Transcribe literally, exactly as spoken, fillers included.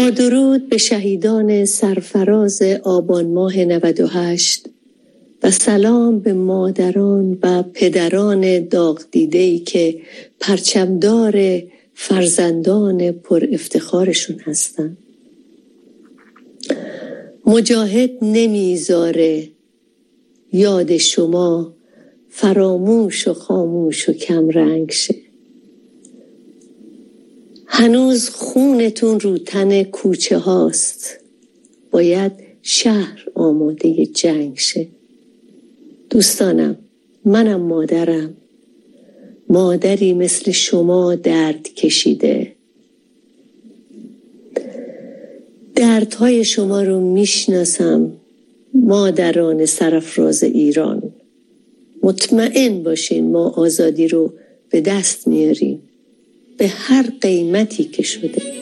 با درود به شهیدان سرفراز آبان ماه نود و هشت و سلام به مادران و پدران داغ دیده‌ای که پرچمدار فرزندان پر افتخارشون هستن. مجاهد نمیذاره یاد شما فراموش و خاموش و کم رنگ شه. هنوز خونتون رو تن کوچه هاست، باید شهر آماده جنگ شه. دوستانم، منم مادرم، مادری مثل شما درد کشیده. دردهای شما رو میشناسم مادران سرافراز ایران. مطمئن باشین ما آزادی رو به دست میاریم به هر قیمتی که شده.